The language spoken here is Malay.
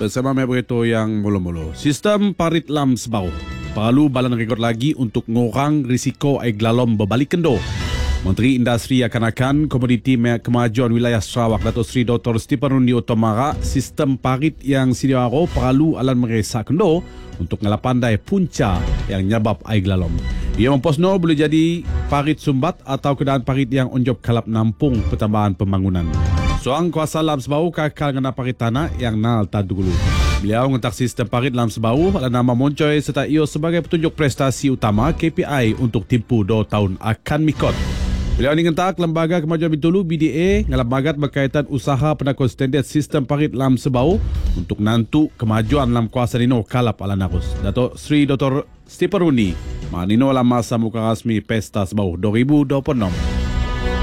Bersama may berito yang mulu-mulu. Sistem parit lam sebau. Perlu balan rekod lagi untuk ngurang risiko eglalom berbalik kendo. Menteri Industri Akan-Akan Komoditi Kemajuan Wilayah Sarawak Datuk Seri Dr. Stipenrundi Otomara sistem parit yang sedia aro perlu alan meresak kendo untuk ngelapandai punca yang nyabab eglalom. Ia memposno boleh jadi parit sumbat atau keadaan parit yang onjop kalap nampung pertambahan pembangunan. Soang kuasa lam sebau kakal ngena parit tanah yang nal tadu dulu. Beliau ngetak sistem parit lam sebau adalah nama Moncoy serta ia sebagai petunjuk prestasi utama KPI untuk timpu 2 tahun akan mikot. Beliau ni ngetak Lembaga Kemajuan Bintulu BDA ngelabagat berkaitan usaha penakut standard sistem parit lam sebau untuk nantu kemajuan lam kuasa nino kalap ala narus. Datuk Seri Dr. Stipenrundi Manino lam masa muka rasmi Pesta Sebau 2026.